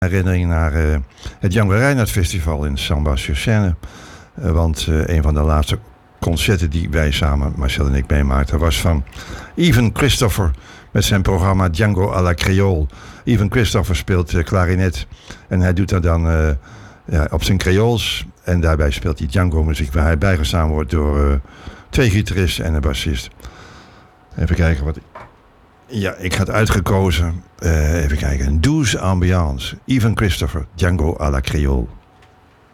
herinnering naar het Django Reinhardt Festival in Saint-Bas-sur-Seine. Want een van de laatste concerten die wij samen, Marcel en ik, meemaakten, was van Ivan Christopher met zijn programma Django à la Creole. Ivan Christopher speelt klarinet en hij doet dat dan op zijn Creools. En daarbij speelt hij Django-muziek waar hij bijgestaan wordt door 2 gitaristen en een bassist. Even kijken wat... Ja, ik had uitgekozen. Even kijken. Douce Ambiance. Ivan Christopher, Django à la Creole.